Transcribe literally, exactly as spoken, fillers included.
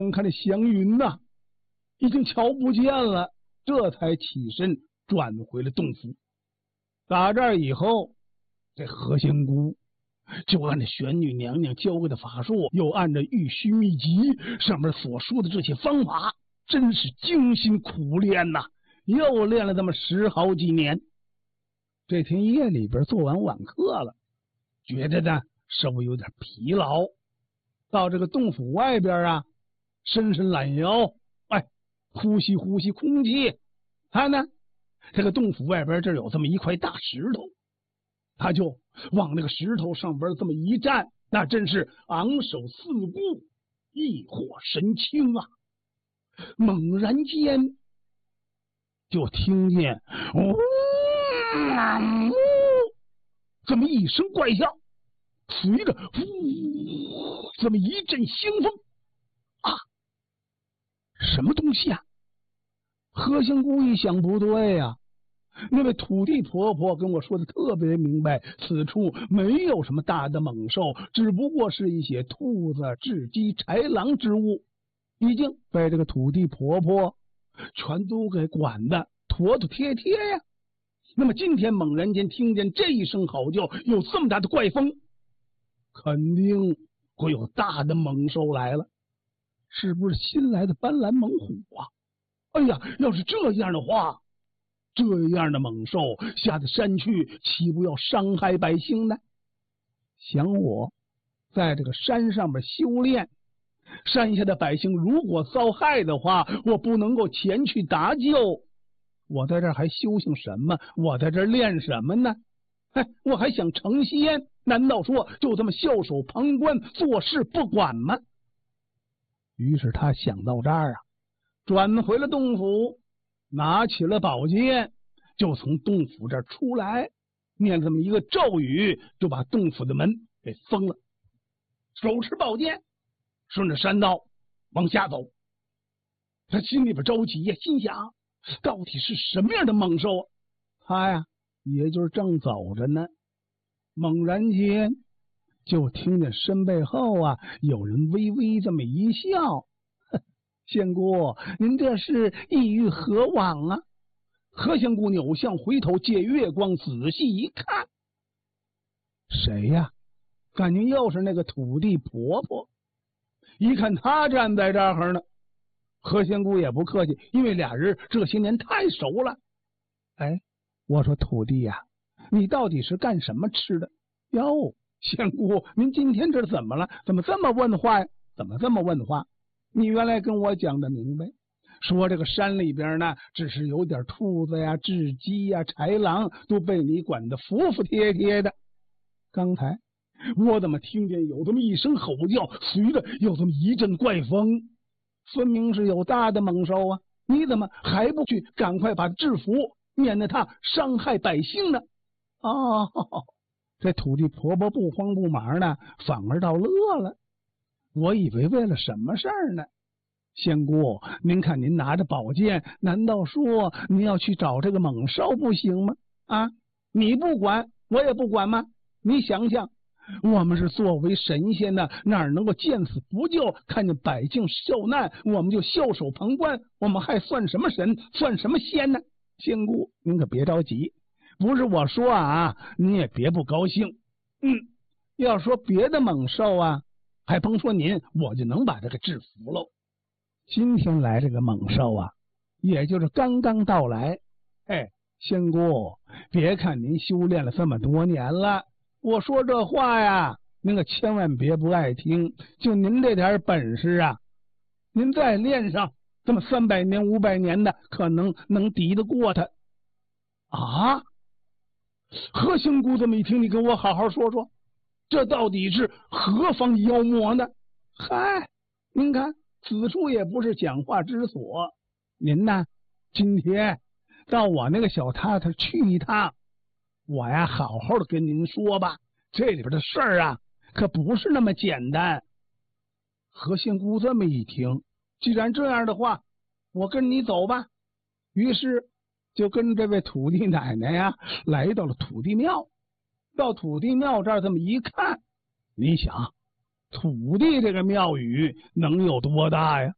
看这祥云呐、啊，已经瞧不见了，这才起身转回了洞府。打这儿以后，这何仙姑就按照玄女娘娘教给的法术，又按照玉虚秘籍上面所说的这些方法，真是精心苦练呐、啊，又练了这么十好几年。这天夜里边做完晚课了，觉得呢稍微有点疲劳，到这个洞府外边啊，伸伸懒腰，哎，呼吸呼吸空气。他呢，这个洞府外边这有这么一块大石头，他就往那个石头上边这么一站，那真是昂首四顾，异火神清啊！猛然间就听见呜、哦，这么一声怪叫，随着呜这么一阵腥风啊，什么东西啊？何仙姑一想不对呀、啊，那位土地婆婆跟我说的特别明白，此处没有什么大的猛兽，只不过是一些兔子、雉鸡、豺狼之物，已经被这个土地婆婆全都给管的妥妥帖帖呀。那么今天猛然间听见这一声嚎叫，有这么大的怪风，肯定会有大的猛兽来了，是不是新来的斑斓猛虎啊？哎呀，要是这样的话，这样的猛兽下的山去，岂不要伤害百姓呢？想我在这个山上边修炼，山下的百姓如果遭害的话，我不能够前去搭救，我在这儿还修行什么？我在这儿练什么呢？哎，我还想成仙，难道说就这么袖手旁观，坐视不管吗？于是他想到这儿啊，转回了洞府，拿起了宝剑，就从洞府这儿出来，念这么一个咒语，就把洞府的门给封了。手持宝剑，顺着山道往下走。他心里边着急呀，心想到底是什么样的猛兽啊？他呀，也就是正走着呢，猛然间就听见身背后啊有人微微这么一笑。仙姑，您这是意欲何往啊？何仙姑扭向回头，借月光仔细一看，谁呀？感觉又是那个土地婆婆。一看她站在这儿呢，何仙姑也不客气，因为俩人这些年太熟了。哎，我说土地呀、啊，你到底是干什么吃的？哟，仙姑，您今天这怎么了？怎么这么问话呀？怎么这么问话？你原来跟我讲的明白，说这个山里边呢，只是有点兔子呀、雉鸡呀、豺狼，都被你管得服服帖帖的。刚才我怎么听见有这么一声吼叫，随着有这么一阵怪风，分明是有大的猛兽啊！你怎么还不去赶快把制服，免得他伤害百姓呢？哦，这土地婆婆不慌不忙的，反而倒乐了。我以为为了什么事儿呢？仙姑，您看您拿着宝剑，难道说您要去找这个猛兽不行吗？啊，你不管，我也不管吗？你想想，我们是作为神仙的，哪能够见死不救？看见百姓受难，我们就袖手旁观，我们还算什么神，算什么仙呢？仙姑，您可别着急，不是我说啊，您也别不高兴。嗯，要说别的猛兽啊，还甭说您，我就能把这个制服喽。今天来这个猛兽啊，也就是刚刚到来。哎，仙姑，别看您修炼了这么多年了，我说这话呀，您可千万别不爱听。就您这点本事啊，您再练上这么三百年、五百年的，可能能敌得过他啊？何仙姑这么一听，你跟我好好说说，这到底是何方妖魔呢？嗨，您看此处也不是讲话之所，您呢今天到我那个小榻榻去一趟，我呀好好的跟您说吧，这里边的事儿啊可不是那么简单。何仙姑这么一听，既然这样的话，我跟你走吧。于是就跟这位土地奶奶呀来到了土地庙。到土地庙这儿这么一看，你想土地这个庙宇能有多大呀？